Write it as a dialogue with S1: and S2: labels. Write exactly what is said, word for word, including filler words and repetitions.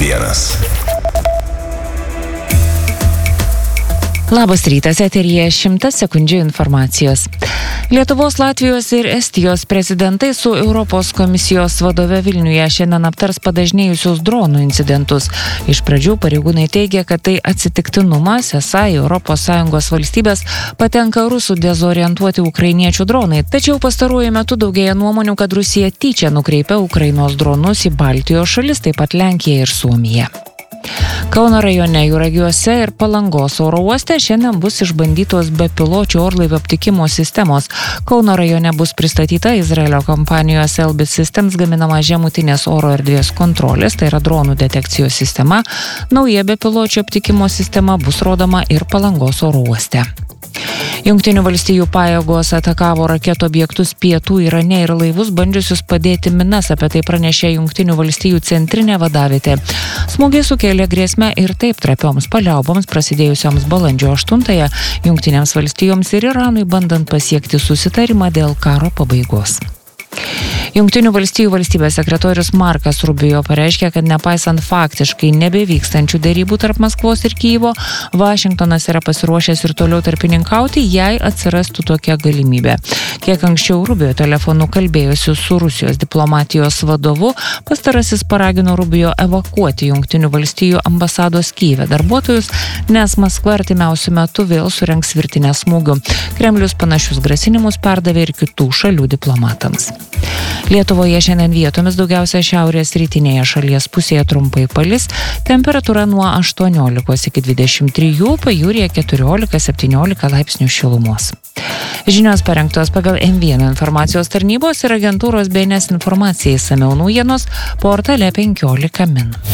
S1: vienas.
S2: Labas rytas, eteryje šimtas sekundžių informacijos. Lietuvos, Latvijos ir Estijos prezidentai su Europos komisijos vadove Vilniuje šiandien aptars padažnėjusius dronų incidentus. Iš pradžių pareigūnai teigia, kad tai atsitiktinumas, esą į Europos Sąjungos valstybės patenka rusų dezorientuoti ukrainiečių dronai. Tačiau pastaruoju metu daugėja nuomonių, kad Rusija tyčia nukreipia Ukrainos dronus į Baltijos šalis, taip pat Lenkiją ir Suomiją. Kauno rajone Juragiuose ir Palangos oro uoste šiandien bus išbandytos bepiločių orlaivių aptikimo sistemos. Kauno rajone bus pristatyta Izraelio kompanijos Elbit Systems gaminama žemutinės oro erdvės kontrolės, tai yra dronų detekcijos sistema. Nauja bepiločių aptikimo sistema bus rodoma ir Palangos oro uoste. Jungtinių valstijų pajėgos atakavo raketų objektus pietų Irane ir laivus bandžiusius padėti minas, apie tai pranešė Jungtinių valstijų centrinė vadavietė. Smūgiai sukėlė grėsmę ir taip trapioms paliauboms prasidėjusioms balandžio aštuntąją Jungtinėms valstijoms ir Iranui bandant pasiekti susitarimą dėl karo pabaigos. Jungtinių valstijų valstybės sekretorius Markas Rubio pareiškė, kad nepaisant faktiškai nebevykstančių derybų tarp Maskvos ir Kyjivo, Vašingtonas yra pasiruošęs ir toliau tarpininkauti, jei atsirastų tokia galimybė. Kiek anksčiau Rubio telefonu kalbėjusi su Rusijos diplomatijos vadovu, pastarasis paragino Rubio evakuoti Jungtinių valstijų ambasados Kyjive darbuotojus, nes Maskva artimiausiu metu vėl surengs virtinę smūgių. Kremlius panašius grasinimus perdavė ir kitų šalių diplomatams. Lietuvoje šiandien vietomis daugiausia šiaurės rytinėje šalies pusėje trumpai palis, temperatūra nuo aštuoniolikos iki dvidešimt trijų, pajūryje keturiolika septyniolika laipsnių šilumos. Žinios parengtos pagal M vienas informacijos tarnybos ir agentūros B N S informacijai, išsamiau naujienos portale penkiolika min.